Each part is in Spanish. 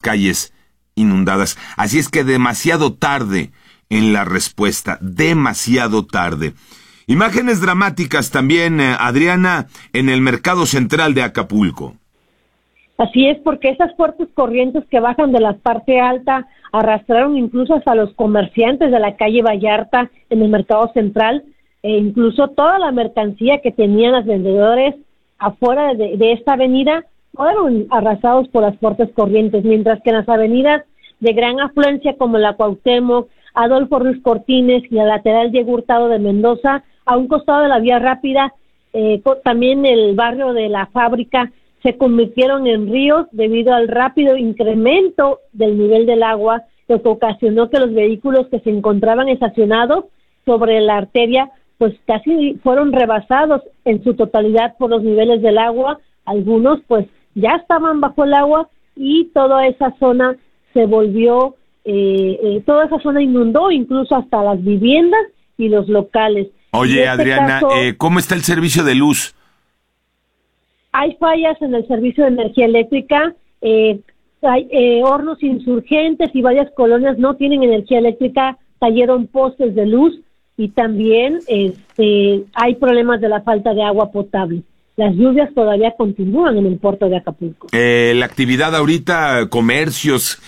calles inundadas. Así es que demasiado tarde en la respuesta, demasiado tarde. Imágenes dramáticas también, Adriana, en el mercado central de Acapulco. Así es, porque esas fuertes corrientes que bajan de la parte alta arrastraron incluso hasta los comerciantes de la calle Vallarta en el mercado central, e incluso toda la mercancía que tenían los vendedores afuera de esta avenida fueron arrasados por las fuertes corrientes, mientras que en las avenidas de gran afluencia como la Cuauhtémoc, Adolfo Ruiz Cortines y la lateral Diego Hurtado de Mendoza, a un costado de la vía rápida, también el barrio de la Fábrica, se convirtieron en ríos debido al rápido incremento del nivel del agua, lo que ocasionó que los vehículos que se encontraban estacionados sobre la arteria pues casi fueron rebasados en su totalidad por los niveles del agua. Algunos pues ya estaban bajo el agua y toda esa zona se volvió, toda esa zona inundó incluso hasta las viviendas y los locales. Oye, Adriana, ¿cómo está el servicio de luz? Hay fallas en el servicio de energía eléctrica, hay Hornos Insurgentes y varias colonias no tienen energía eléctrica, cayeron postes de luz y también hay problemas de la falta de agua potable. Las lluvias todavía continúan en el puerto de Acapulco. La actividad ahorita, comercios,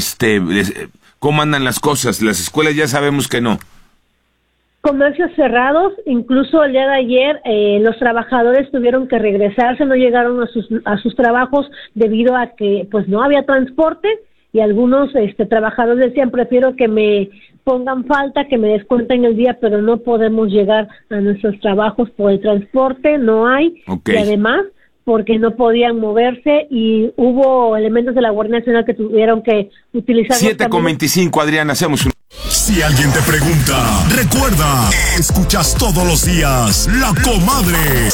¿cómo andan las cosas? Las escuelas ya sabemos que no. Comercios cerrados, incluso el día de ayer los trabajadores tuvieron que regresarse, no llegaron a sus trabajos debido a que pues no había transporte y algunos trabajadores decían prefiero que me pongan falta, que me descuenten el día, pero no podemos llegar a nuestros trabajos por el transporte, no hay, okay. Y además porque no podían moverse y hubo elementos de la Guardia Nacional que tuvieron que utilizar... 7:25, Adriana, hacemos un... Si alguien te pregunta, recuerda, escuchas todos los días La Comadre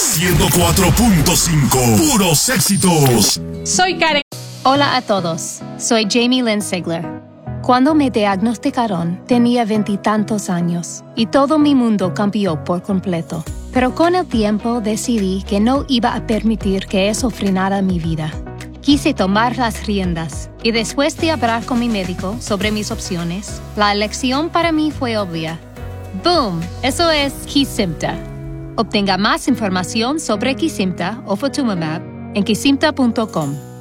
104.5, puros éxitos. Soy Karen. Hola a todos, soy Jamie Lynn Sigler. Cuando me diagnosticaron, tenía 20 y tantos años y todo mi mundo cambió por completo. Pero con el tiempo decidí que no iba a permitir que eso frenara mi vida. Quise tomar las riendas y después de hablar con mi médico sobre mis opciones, la elección para mí fue obvia. ¡Boom! Eso es Kesimpta. Obtenga más información sobre Kesimpta o Ofatumumab en kesimpta.com.